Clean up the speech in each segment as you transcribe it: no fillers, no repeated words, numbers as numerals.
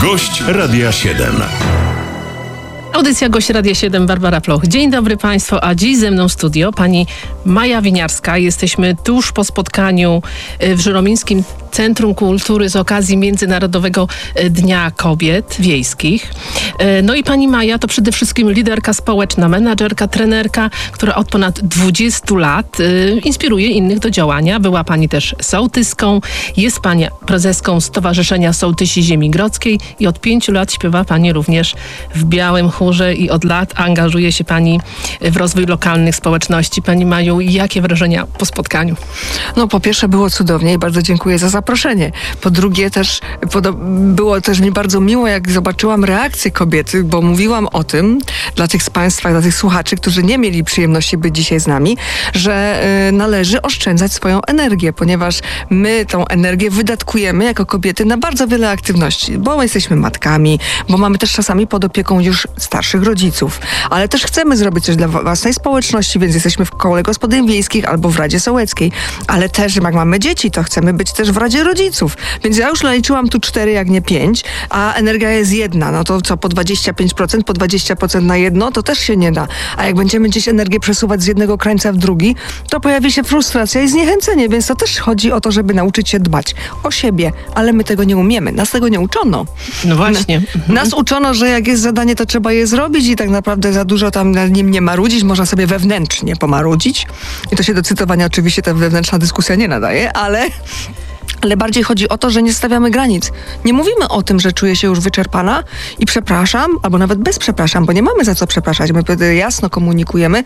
Gość Radia 7. Audycja Gość Radia 7, Barbara Ploch. Dzień dobry Państwu, a dziś ze mną w studio pani Maja Winiarska. Jesteśmy tuż po spotkaniu w Żyromińskim Centrum Kultury z okazji Międzynarodowego Dnia Kobiet Wiejskich. No i pani Maja to przede wszystkim liderka społeczna, menadżerka, trenerka, która od ponad 20 lat inspiruje innych do działania. Była pani też sołtyską, jest pani prezeską Stowarzyszenia Sołtysi Ziemi Grodzkiej i od 5 lat śpiewa pani również w Białym Chórze i od lat angażuje się pani w rozwój lokalnych społeczności. Pani Maju, jakie wrażenia po spotkaniu? No po pierwsze było cudownie i bardzo dziękuję za zaproszenie. Po drugie też było też mi bardzo miło, jak zobaczyłam reakcję kobiety, bo mówiłam o tym dla tych z Państwa, dla tych słuchaczy, którzy nie mieli przyjemności być dzisiaj z nami, że należy oszczędzać swoją energię, ponieważ my tą energię wydatkujemy jako kobiety na bardzo wiele aktywności, bo jesteśmy matkami, bo mamy też czasami pod opieką już starszych rodziców, ale też chcemy zrobić coś dla własnej społeczności, więc jesteśmy w kole gospodyń wiejskich albo w Radzie Sołeckiej, ale też jak mamy dzieci, to chcemy być też w Radzie Rodziców, więc ja już naliczyłam tu 4, jak nie 5, a energia jest jedna, no to co po 25%, po 20% na jedno, to też się nie da, a jak będziemy gdzieś energię przesuwać z jednego krańca w drugi, to pojawi się frustracja i zniechęcenie, więc to też chodzi o to, żeby nauczyć się dbać o siebie, ale my tego nie umiemy, nas tego nie uczono. No właśnie. Nas uczono, że jak jest zadanie, to trzeba je zrobić i tak naprawdę za dużo tam nad nim nie marudzić, można sobie wewnętrznie pomarudzić. I to się do cytowania oczywiście ta wewnętrzna dyskusja nie nadaje, ale bardziej chodzi o to, że nie stawiamy granic. Nie mówimy o tym, że czuję się już wyczerpana i przepraszam, albo nawet bez przepraszam, bo nie mamy za co przepraszać. My wtedy jasno komunikujemy.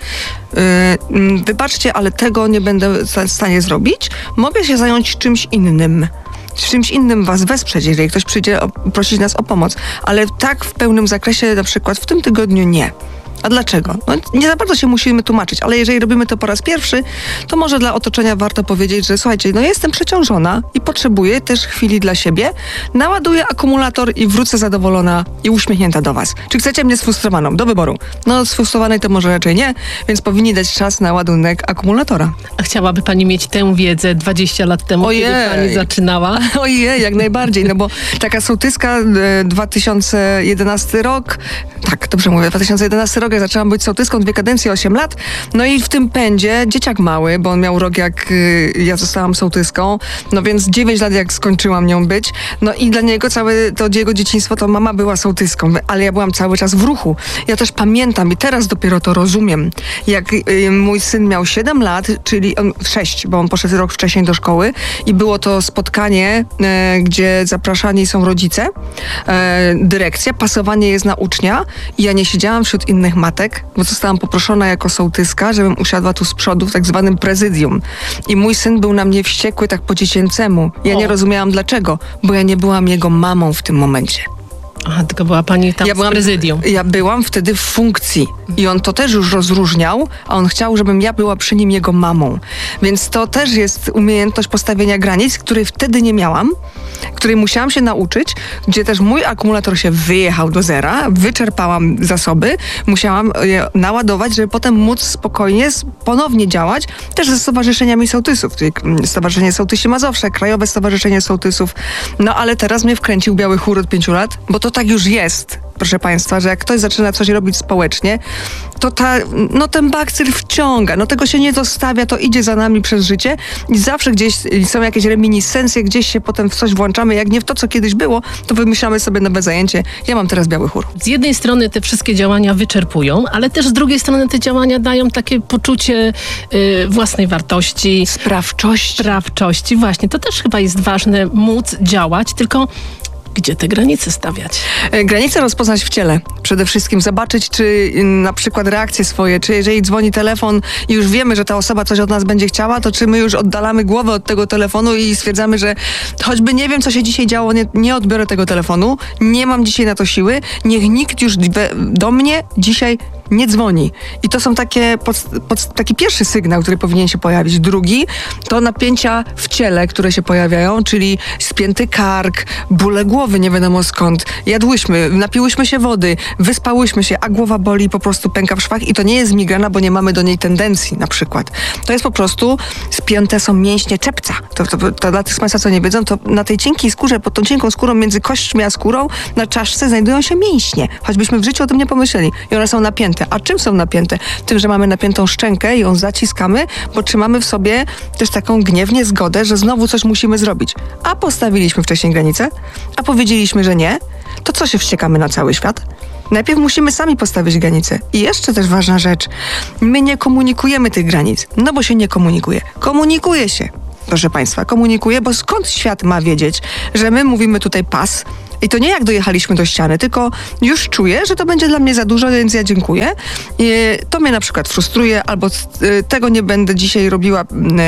Wybaczcie, ale tego nie będę w stanie zrobić. Mogę się zająć czymś innym. Czymś innym was wesprzeć, jeżeli ktoś przyjdzie prosić nas o pomoc. Ale tak w pełnym zakresie, na przykład w tym tygodniu nie. A dlaczego? No, nie za bardzo się musimy tłumaczyć, ale jeżeli robimy to po raz pierwszy, to może dla otoczenia warto powiedzieć, że słuchajcie, no jestem przeciążona i potrzebuję też chwili dla siebie, naładuję akumulator i wrócę zadowolona i uśmiechnięta do was. Czy chcecie mnie sfrustrowaną? Do wyboru. No sfrustrowanej to może raczej nie, więc powinni dać czas na ładunek akumulatora. A chciałaby pani mieć tę wiedzę 20 lat temu, kiedy pani zaczynała? Ojej, jak najbardziej, no bo taka sołtyska 2011 rok, tak, dobrze mówię, 2011 rok, ja zaczęłam być sołtyską, 2 kadencje, 8 lat. No i w tym pędzie dzieciak mały, bo on miał rok jak ja zostałam sołtyską, no więc 9 lat jak skończyłam nią być. No i dla niego całe to jego dzieciństwo to mama była sołtyską, ale ja byłam cały czas w ruchu. Ja też pamiętam i teraz dopiero to rozumiem, jak mój syn miał 7 lat, czyli 6, bo on poszedł rok wcześniej do szkoły i było to spotkanie, gdzie zapraszani są rodzice, dyrekcja, pasowanie jest na ucznia i ja nie siedziałam wśród innych matek, bo zostałam poproszona jako sołtyska, żebym usiadła tu z przodu w tak zwanym prezydium. I mój syn był na mnie wściekły tak po dziecięcemu. Ja nie rozumiałam dlaczego, bo ja nie byłam jego mamą w tym momencie. Aha, tylko była pani tam w prezydium. Ja byłam wtedy w funkcji i on to też już rozróżniał, a on chciał, żebym ja była przy nim jego mamą. Więc to też jest umiejętność postawienia granic, której wtedy nie miałam, której musiałam się nauczyć, gdzie też mój akumulator się wyjechał do zera, wyczerpałam zasoby, musiałam je naładować, żeby potem móc spokojnie ponownie działać, też ze stowarzyszeniami sołtysów, czyli Stowarzyszenie Sołtysi Mazowsze, Krajowe Stowarzyszenie Sołtysów. No ale teraz mnie wkręcił Biały Chór od 5 lat, bo to tak już jest, proszę Państwa, że jak ktoś zaczyna coś robić społecznie, to ten bakcyl wciąga, no tego się nie zostawia, to idzie za nami przez życie i zawsze gdzieś są jakieś reminiscencje, gdzieś się potem w coś włączamy, jak nie w to, co kiedyś było, to wymyślamy sobie nowe zajęcie. Ja mam teraz Biały Chór. Z jednej strony te wszystkie działania wyczerpują, ale też z drugiej strony te działania dają takie poczucie własnej wartości. Sprawczości, właśnie. To też chyba jest ważne, móc działać, tylko gdzie te granice stawiać? Granice rozpoznać w ciele. Przede wszystkim zobaczyć, czy na przykład reakcje swoje, czy jeżeli dzwoni telefon i już wiemy, że ta osoba coś od nas będzie chciała, to czy my już oddalamy głowę od tego telefonu i stwierdzamy, że choćby nie wiem, co się dzisiaj działo, nie odbiorę tego telefonu, nie mam dzisiaj na to siły, niech nikt już do mnie dzisiaj nie dzwoni. I to są taki pierwszy sygnał, który powinien się pojawić. Drugi to napięcia w ciele, które się pojawiają, czyli spięty kark, bóle głowy nie wiadomo skąd. Jadłyśmy, napiłyśmy się wody, wyspałyśmy się, a głowa boli, po prostu pęka w szwach i to nie jest migrena, bo nie mamy do niej tendencji na przykład. To jest po prostu spięte są mięśnie czepca. To dla tych z Państwa, co nie wiedzą, to na tej cienkiej skórze, pod tą cienką skórą między kośćmi a skórą na czaszce znajdują się mięśnie. Choćbyśmy w życiu o tym nie pomyśleli. I one są napięte. A czym są napięte? Tym, że mamy napiętą szczękę i ją zaciskamy, bo trzymamy w sobie też taką gniewnie zgodę, że znowu coś musimy zrobić. A postawiliśmy wcześniej granicę, a powiedzieliśmy, że nie, to co się wściekamy na cały świat? Najpierw musimy sami postawić granice. I jeszcze też ważna rzecz. My nie komunikujemy tych granic. No bo się nie komunikuje. Komunikuje się. Proszę Państwa, komunikuje, bo skąd świat ma wiedzieć, że my mówimy tutaj pas i to nie jak dojechaliśmy do ściany, tylko już czuję, że to będzie dla mnie za dużo, więc ja dziękuję. To mnie na przykład frustruje, albo tego nie będę dzisiaj robiła,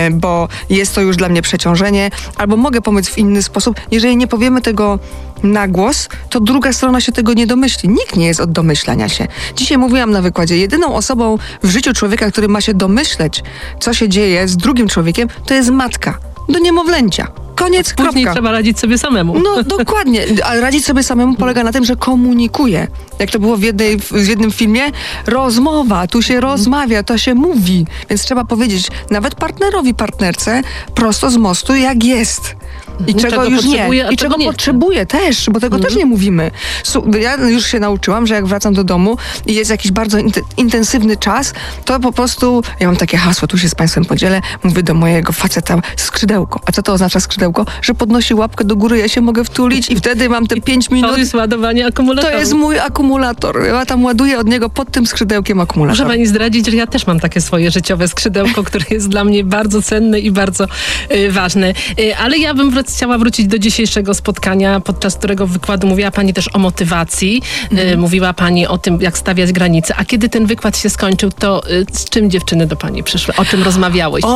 bo jest to już dla mnie przeciążenie, albo mogę pomóc w inny sposób. Jeżeli nie powiemy tego na głos, to druga strona się tego nie domyśli. Nikt nie jest od domyślania się. Dzisiaj mówiłam na wykładzie, jedyną osobą w życiu człowieka, który ma się domyśleć, co się dzieje z drugim człowiekiem, to jest matka. Do niemowlęcia. Koniec, później kropka. trzeba radzić sobie samemu. No dokładnie, a radzić sobie samemu polega na tym, że komunikuje. Jak to było w jednym filmie, rozmowa, tu się rozmawia, to się mówi. Więc trzeba powiedzieć nawet partnerowi, partnerce prosto z mostu, jak jest. I czego już nie. I czego potrzebuje też, bo tego też nie mówimy. Ja już się nauczyłam, że jak wracam do domu i jest jakiś bardzo intensywny czas, to po prostu, ja mam takie hasło, tu się z Państwem podzielę, mówię do mojego faceta skrzydełko. A co to oznacza skrzydełko? Że podnosi łapkę do góry, ja się mogę wtulić i wtedy mam te 5 minut. To jest ładowanie akumulatora. To jest mój akumulator. Ja tam ładuję od niego pod tym skrzydełkiem akumulator. Muszę Pani zdradzić, że ja też mam takie swoje życiowe skrzydełko, które jest dla mnie bardzo cenne i bardzo ważne. Ale ja bym chciała wrócić do dzisiejszego spotkania, podczas którego wykładu mówiła Pani też o motywacji. Mówiła Pani o tym, jak stawiać granice. A kiedy ten wykład się skończył, to z czym dziewczyny do Pani przyszły? O czym rozmawiałyście?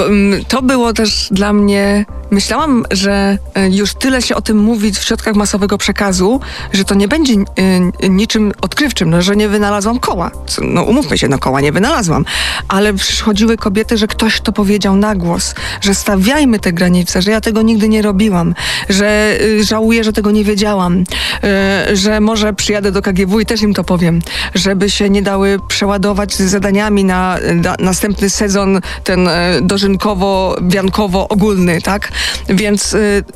To było też dla mnie... Myślałam, że już tyle się o tym mówi w środkach masowego przekazu, że to nie będzie niczym odkrywczym, no, że nie wynalazłam koła. No umówmy się, no koła nie wynalazłam. Ale przychodziły kobiety, że ktoś to powiedział na głos, że stawiajmy te granice, że ja tego nigdy nie robiłam, że żałuję, że tego nie wiedziałam, że może przyjadę do KGW i też im to powiem, żeby się nie dały przeładować z zadaniami na następny sezon, ten dożynkowo-wiankowo-ogólny, tak? Więc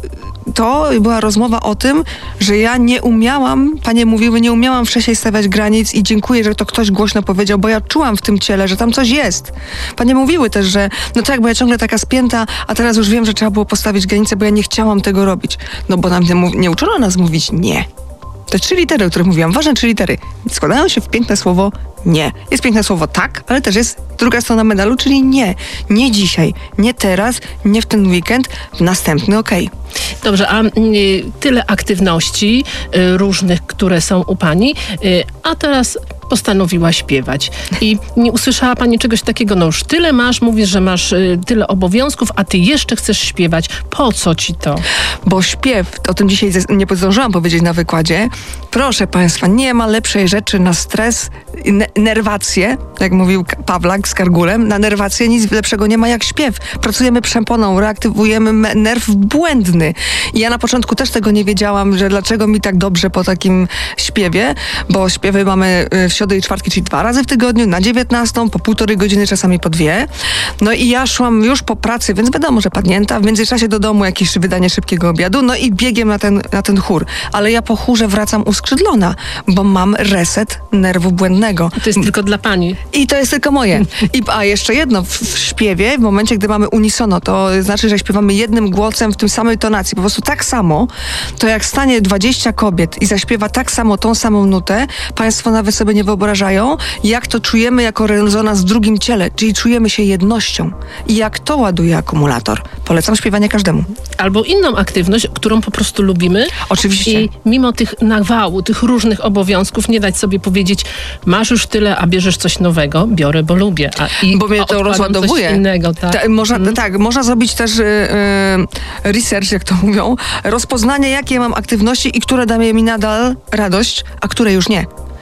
to była rozmowa o tym, że ja nie umiałam, panie mówiły, nie umiałam wcześniej stawiać granic i dziękuję, że to ktoś głośno powiedział, bo ja czułam w tym ciele, że tam coś jest. Panie mówiły też, że no tak, bo ja ciągle taka spięta, a teraz już wiem, że trzeba było postawić granicę, bo ja nie chciałam tego robić. No bo nam nie uczono nas mówić nie. Te 3 litery, o których mówiłam, ważne 3 litery, składają się w piękne słowo nie. Jest piękne słowo tak, ale też jest druga strona medalu, czyli nie. Nie dzisiaj, nie teraz, nie w ten weekend, w następny okej. Dobrze, a tyle aktywności różnych, które są u Pani, a teraz postanowiła śpiewać. I nie usłyszała Pani czegoś takiego, no już tyle masz, mówisz, że masz tyle obowiązków, a Ty jeszcze chcesz śpiewać. Po co Ci to? Bo śpiew, o tym dzisiaj nie zdążyłam powiedzieć na wykładzie, proszę Państwa, nie ma lepszej rzeczy na stres, nerwację, jak mówił Pawlak z Kargulem, na nerwację nic lepszego nie ma jak śpiew. Pracujemy przeponą, reaktywujemy nerw błędny. I ja na początku też tego nie wiedziałam, że dlaczego mi tak dobrze po takim śpiewie, bo śpiewy mamy w środę i czwartki, czyli 2 razy w tygodniu, na 19, po 1,5 godziny, czasami po 2. No i ja szłam już po pracy, więc wiadomo, że padnięta. W międzyczasie do domu jakieś wydanie szybkiego obiadu, no i biegiem na ten chór. Ale ja po chórze wracam uskrzydlona, bo mam reset nerwu błędnego. To jest tylko dla Pani. I to jest tylko moje. A jeszcze jedno, w śpiewie, w momencie, gdy mamy unisono, to znaczy, że śpiewamy jednym głosem w tym samej tonacji, po prostu tak samo, to jak stanie 20 kobiet i zaśpiewa tak samo tą samą nutę, Państwo nawet sobie nie wyobrażają, jak to czujemy jako rezonans w drugim ciele, czyli czujemy się jednością. I jak to ładuje akumulator. Polecam śpiewanie każdemu. Albo inną aktywność, którą po prostu lubimy. Oczywiście. I mimo tych nawału, tych różnych obowiązków, nie dać sobie powiedzieć, masz już tyle, a bierzesz coś nowego, biorę, bo lubię. Bo mnie to rozładowuje. Coś innego, tak? Tak, można zrobić też research, jak to mówią, rozpoznanie, jakie mam aktywności i które dają mi nadal radość, a które już nie.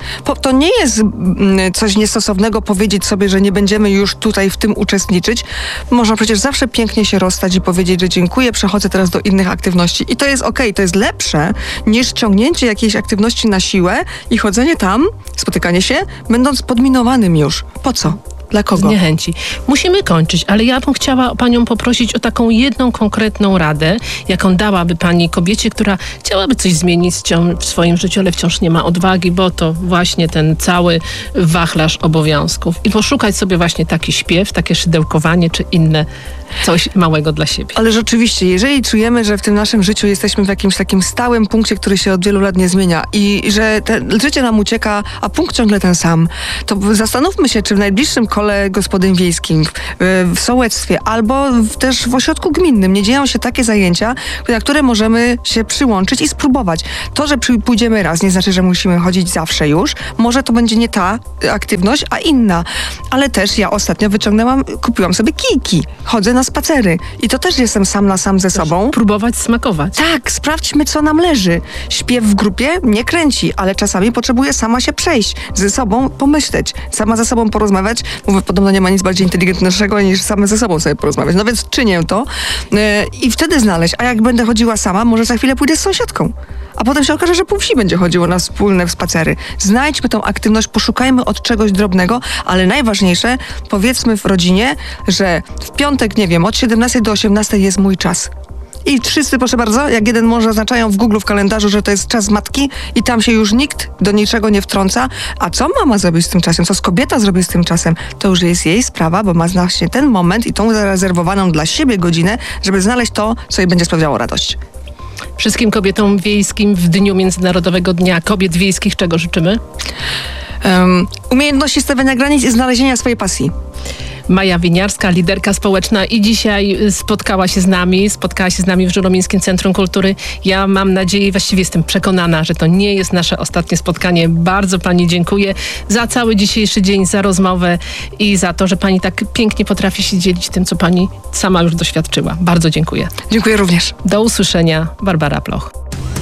To nie jest coś niestosownego powiedzieć sobie, że nie będziemy już tutaj w tym uczestniczyć. Można przecież zawsze pięknie się rozstać i powiedzieć, że dziękuję, przechodzę teraz do innych aktywności. I to jest okej, to jest lepsze niż ciągnięcie jakiejś aktywności na siłę i chodzenie tam, spotykanie się, będąc podminowanym już. Po co? Dla kogo? Z niechęci. Musimy kończyć, ale ja bym chciała panią poprosić o taką jedną konkretną radę, jaką dałaby pani kobiecie, która chciałaby coś zmienić w swoim życiu, ale wciąż nie ma odwagi, bo to właśnie ten cały wachlarz obowiązków. I poszukać sobie właśnie taki śpiew, takie szydełkowanie, czy inne coś małego dla siebie. Ale rzeczywiście, jeżeli czujemy, że w tym naszym życiu jesteśmy w jakimś takim stałym punkcie, który się od wielu lat nie zmienia i że życie nam ucieka, a punkt ciągle ten sam, to zastanówmy się, czy w najbliższym kole gospodyń wiejskim, w sołectwie albo też w ośrodku gminnym nie dzieją się takie zajęcia, na które możemy się przyłączyć i spróbować. To, że pójdziemy raz, nie znaczy, że musimy chodzić zawsze już. Może to będzie nie ta aktywność, a inna. Ale też ja ostatnio kupiłam sobie kijki. Chodzę na spacery. I to też jestem sam na sam ze sobą. Próbować smakować. Tak, sprawdźmy, co nam leży. Śpiew w grupie nie kręci, ale czasami potrzebuję sama się przejść, ze sobą pomyśleć, sama ze sobą porozmawiać. Mówię, podobno nie ma nic bardziej inteligentniejszego niż same ze sobą sobie porozmawiać. No więc czynię to i wtedy znaleźć. A jak będę chodziła sama, może za chwilę pójdę z sąsiadką. A potem się okaże, że pół wsi będzie chodziło na wspólne spacery. Znajdźmy tą aktywność, poszukajmy od czegoś drobnego, ale najważniejsze, powiedzmy w rodzinie, że w piątek, nie wiem, od 17 do 18 jest mój czas. I wszyscy, proszę bardzo, jak jeden mąż zaznaczają w Google w kalendarzu, że to jest czas matki i tam się już nikt do niczego nie wtrąca. A co mama zrobi z tym czasem? Co kobieta zrobi z tym czasem? To już jest jej sprawa, bo ma właśnie ten moment i tą zarezerwowaną dla siebie godzinę, żeby znaleźć to, co jej będzie sprawiało radość. Wszystkim kobietom wiejskim w Dniu Międzynarodowego Dnia Kobiet Wiejskich czego życzymy? Umiejętności stawiania granic i znalezienia swojej pasji. Maja Winiarska, liderka społeczna i dzisiaj spotkała się z nami w Żyromińskim Centrum Kultury. Ja mam nadzieję i właściwie jestem przekonana, że to nie jest nasze ostatnie spotkanie. Bardzo pani dziękuję za cały dzisiejszy dzień, za rozmowę i za to, że pani tak pięknie potrafi się dzielić tym, co pani sama już doświadczyła. Bardzo dziękuję. Dziękuję również. Do usłyszenia. Barbara Ploch.